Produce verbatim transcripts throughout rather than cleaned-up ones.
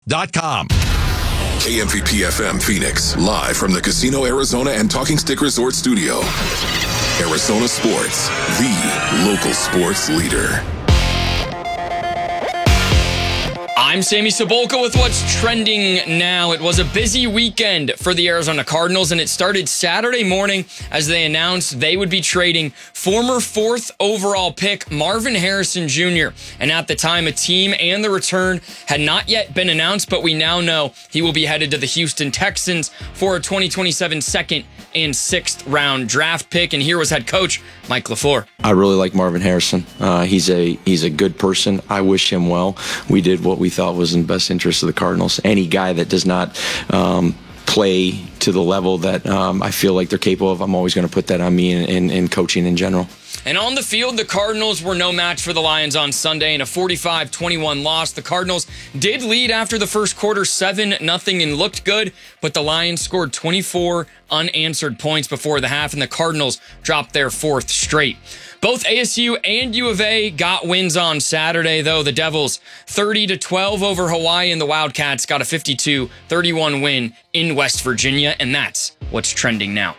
dot com. K M V P F M Phoenix, live from the Casino Arizona and Talking Stick Resort Studio. Arizona Sports, the local sports leader. I'm Sammy Cebulka with what's trending now. It was a busy weekend for the Arizona Cardinals, and it started Saturday morning as they announced they would be trading former fourth overall pick Marvin Harrison Junior And at the time, a team and the return had not yet been announced, but we now know he will be headed to the Houston Texans for a twenty twenty-seven second and sixth round draft pick. And here was head coach Mike LaFleur. I really like Marvin Harrison. Uh, he's a he's a good person. I wish him well. We did what we thought was in the best interest of the Cardinals. Any guy that does not um, play to the level that um, I feel like they're capable of, I'm always going to put that on me in, in, in coaching in general. And on the field, the Cardinals were no match for the Lions on Sunday in a forty-five twenty-one loss. The Cardinals did lead after the first quarter seven nothing and looked good, but the Lions scored twenty-four unanswered points before the half, and the Cardinals dropped their fourth straight. Both A S U and U of A got wins on Saturday, though. The Devils thirty to twelve over Hawaii, and the Wildcats got a fifty-two thirty-one win in West Virginia, and that's what's trending now.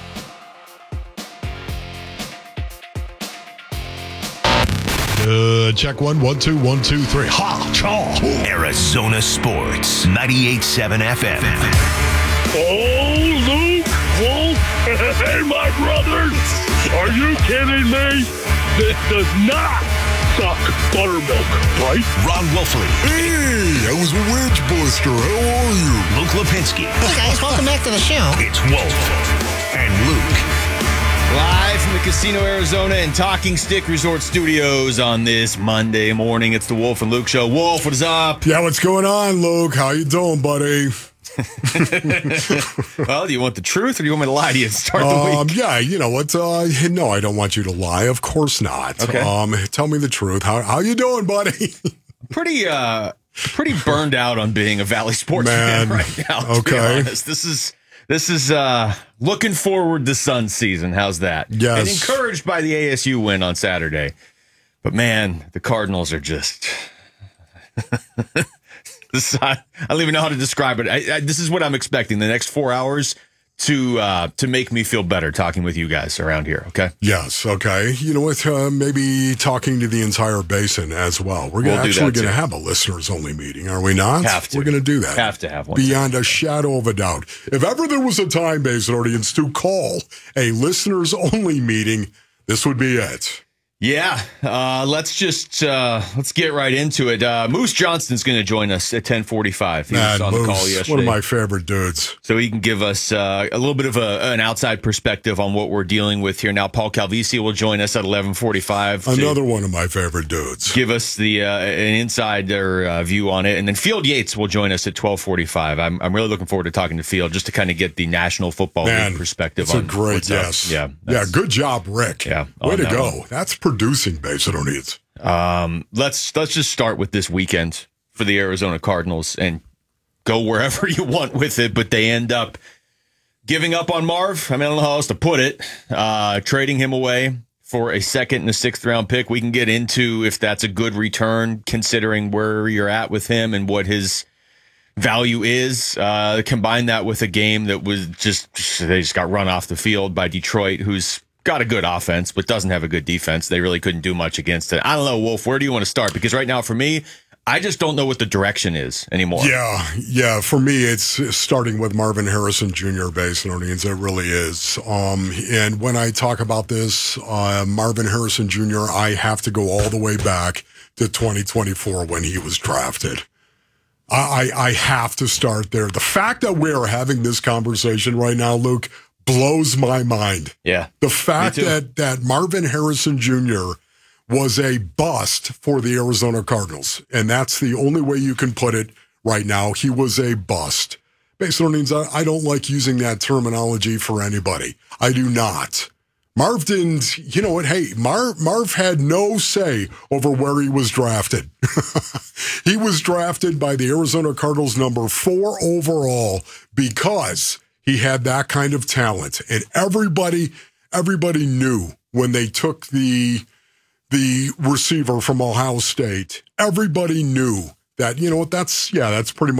Uh, check one, one, two, one, two, three. Ha, chaw. Arizona Sports, ninety-eight point seven F M. Oh, Luke, Wolf, hey, my brothers, are you kidding me? This does not suck buttermilk, right? Ron Wolfley. Hey, I was a wedge buster. How are you? Luke Lipinski. Hey, guys, welcome back to the show. It's Wolf and Luke. Live from the Casino Arizona and Talking Stick Resort Studios on this Monday morning. It's the Wolf and Luke Show. Wolf, what is up? Yeah, what's going on, Luke? How you doing, buddy? Well, do you want the truth or do you want me to lie to you to start the Um, week? yeah, you know what? Uh, no, I don't want you to lie. Of course not. Okay. Um, tell me the truth. How how you doing, buddy? Pretty, uh, pretty burned out on being a Valley Sports Man, fan right now. To okay. be honest, this is this is uh, looking forward to Sun season. How's that? Yes. And encouraged by the A S U win on Saturday, but man, the Cardinals are just. This, I, I don't even know how to describe it. I, I, this is what I'm expecting the next four hours to uh, to make me feel better talking with you guys around here, okay? Yes, okay. You know what? Uh, maybe talking to the entire basin as well. We're gonna We'll do actually that going to too. have a listeners-only meeting, are we not? Have to. We're going to do that. Have to have one. Beyond a shadow of a doubt. If ever there was a time, Basin audience, to call a listeners-only meeting, this would be it. Yeah, uh, let's just uh, let's get right into it. Uh, Moose Johnston's going to join us at ten forty-five. He Man, was on Moose, the call yesterday. one of my favorite dudes. So he can give us uh, a little bit of a, an outside perspective on what we're dealing with here. Now, Paul Calvisi will join us at eleven forty-five. Another one of my favorite dudes. Give us the uh, an insider uh, view on it. And then Field Yates will join us at twelve forty-five. I'm I'm really looking forward to talking to Field just to kind of get the National Football Man, League perspective it's on a great what's up. yes. Yeah, Yeah, that's- good job, Rick. Yeah, Way on to that go. one. That's producing, Basin audience. Um, let's let's just start with this weekend for the Arizona Cardinals and go wherever you want with it, but they end up giving up on Marv. I mean, I don't know how else to put it. Uh, trading him away for a second and a sixth round pick. We can get into if that's a good return considering where you're at with him and what his value is. Uh, combine that with a game that was just, they just got run off the field by Detroit, who's got a good offense, but doesn't have a good defense. They really couldn't do much against it. I don't know, Wolf, where do you want to start? Because right now, for me, I just don't know what the direction is anymore. Yeah, yeah. For me, it's starting with Marvin Harrison Junior Basin audience. It really is. Um, and when I talk about this, uh, Marvin Harrison Junior, I have to go all the way back to twenty twenty-four when he was drafted. I, I, I have to start there. The fact that we are having this conversation right now, Luke, blows my mind. Yeah. The fact that, that Marvin Harrison Junior was a bust for the Arizona Cardinals, and that's the only way you can put it right now. He was a bust. Basically, I don't like using that terminology for anybody. I do not. Marv didn't, you know what, hey, Marv, Marv had no say over where he was drafted. He was drafted by the Arizona Cardinals number four overall because he had that kind of talent. And everybody, everybody knew when they took the, the receiver from Ohio State, everybody knew that, you know what, that's, yeah, that's pretty much